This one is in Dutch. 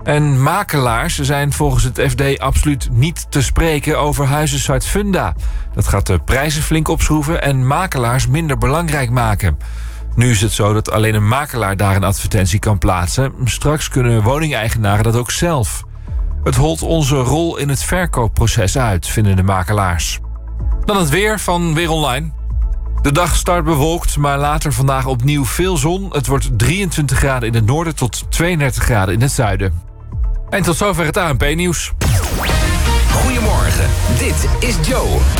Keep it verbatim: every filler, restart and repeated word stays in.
En makelaars zijn volgens het F D absoluut niet te spreken over huizensite Funda. Dat gaat de prijzen flink opschroeven en makelaars minder belangrijk maken. Nu is het zo dat alleen een makelaar daar een advertentie kan plaatsen. Straks kunnen woningeigenaren dat ook zelf. Het holt onze rol in het verkoopproces uit, vinden de makelaars. Dan het weer van Weer Online. De dag start bewolkt, maar later vandaag opnieuw veel zon. Het wordt drieëntwintig graden in het noorden tot tweeëndertig graden in het zuiden. En tot zover het A N P-nieuws. Goedemorgen, dit is Joe.